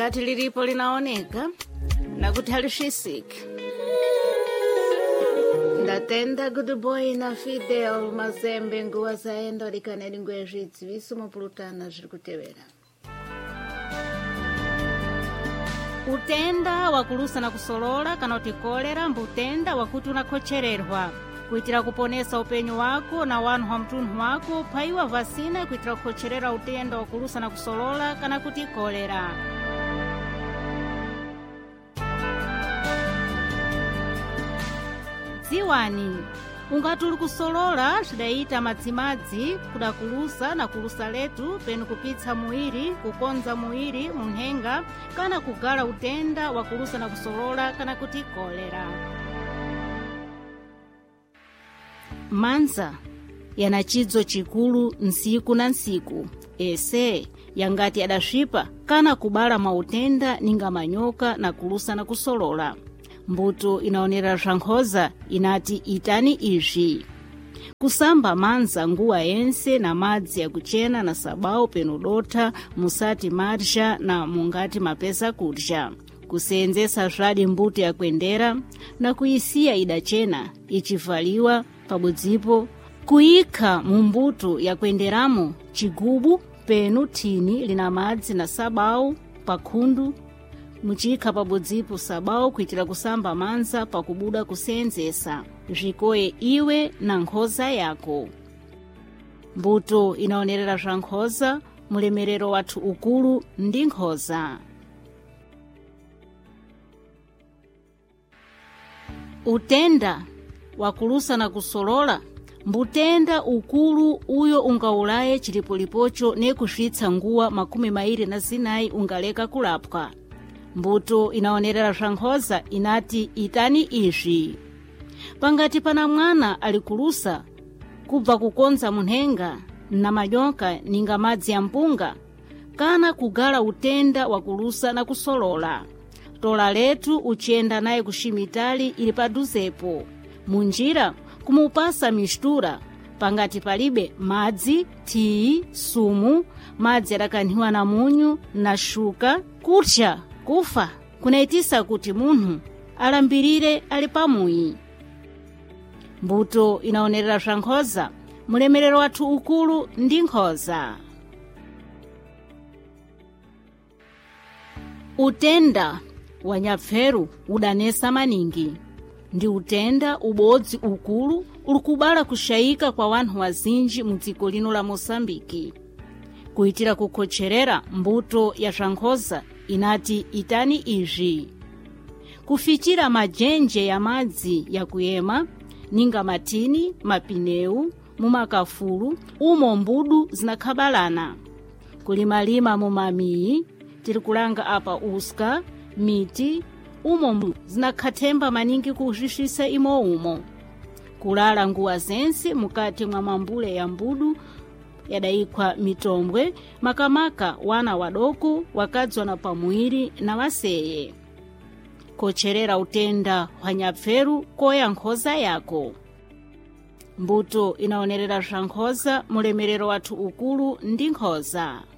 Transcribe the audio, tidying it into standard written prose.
ngati lilipo linaoneka na kuti halishisiki. Ndatenda good boy na Fidel Mazembe nguwa zaenda likaneli ngwezhitsi viso mupulutana ziri kutewera. Utenda wakulusa na kusolola kana utikolera mbutenda wakuti unakhochererwa kuitira kuponesa upenyu wako na wanu wa mtunhu wako paiwa vasina kuitira kukhocherera utenda wakulusa na kusolola kana kuti kolera. Ziwani ungati uli kusolola cidaita madzimadzi kudakulusa na kulusa letu penu kupitsa muiri kukonza muiri munhenga kana kugala utenda wakulusa na kusolola kana kuti kolera. Manza yana chidzo chikulu nsiku na nsiku ese yangati adashipa kana kubala mautenda ninga manyoka na kulusa na kusolola. Mbuto inaonera zvankhoza inati itani izvi. Kusamba manza nguwa yense na madzi ya kuchena na sabau penudota musati marsha na mungati mapesa kudya. Kusenzesa zvadi mbuto ya kuendera na kuisiya idachena ichivaliwa pabudzipo. Kuika mumbuto ya kuenderamo chigubu penu thini lina madzi na sabau pakhundu. Muchika pabudzipo sabau kuitira kusamba manza pakubuda kusenzesa zvikoye iwe na nkhoza yako. Mbuto inaonerera zva nkhoza mulemerero wathu ukulu ndi nkhoza. Utenda wakulusa na kusolola mbutenda ukulu uyo ungaulaye chilipolipocho ne kushitsa nguwa 24 ungaleka kulapwa. Mbuto inaonerera zvankhoza inati itani izvi. Pangati pana mwana alikulusa kubva kukonza munhenga na manyoka ninga madzi ya mpunga kana kugala utenda wakulusa na kusolola. Tola letu uchenda naye kushimitali ili paduzepo. Munjira kumupasa mishtura pangati palibe madzi, tii, sumu, madzi adakanhiwa na munyu na shuka kutcha kufa kunaitisa kuti munhu alambirire ali pamuyi. Mbuto inaonerera zvankhoza mulemerero wathu ukulu ndi nkhoza. Utenda wanyapferu udanesa maningi. Ndi utenda ubodzi ukulu ulikubala kushayika kwa wanhu wazinji mudziko lino la Mosambiki. Kuitira kukhocherera mbuto ya zvankhoza inati itani izvi. Kufichira majenje ya madzi ya kuyema ninga matini, mapineu, mumakafulu umo mbudu zinakhabalana. Kulimalima mumamii tirikulanga apa uska, miti umo mbudu zinakhathemba maningi kuhishisa imo umo. Kulala nguwa zense mukati mwa mambule ya mbudu yadaikwa mitombwe makamaka wana wadoku wakadzwa na pamuiri na waseye. Kocherera utenda wanyapferu koya nkhoza yako. Mbuto inaonerera zvankhoza mulemerero wathu ukulu ndi nkhoza.